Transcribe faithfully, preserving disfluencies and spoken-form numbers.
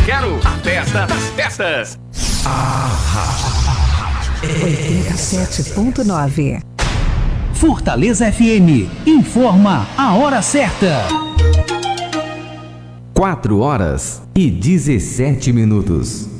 quero a festa das festas. oitenta e sete ponto nove. Fortaleza F M informa a hora certa. quatro horas e dezessete minutos.